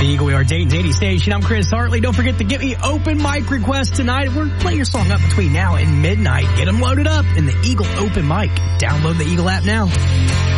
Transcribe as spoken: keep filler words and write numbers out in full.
The Eagle, we are Dayton's eighty station. I'm Chris Hartley. Don't forget to get me open mic requests tonight. We're playing your song up between now and midnight. Get them loaded up in the Eagle Open Mic. Download the Eagle app now.